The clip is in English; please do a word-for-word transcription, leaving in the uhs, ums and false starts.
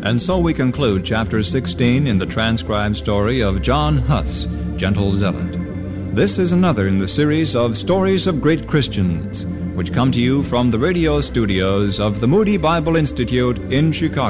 And so we conclude Chapter sixteen in the transcribed story of John Huss, Gentle Zealot. This is another in the series of Stories of Great Christians, which come to you from the radio studios of the Moody Bible Institute in Chicago.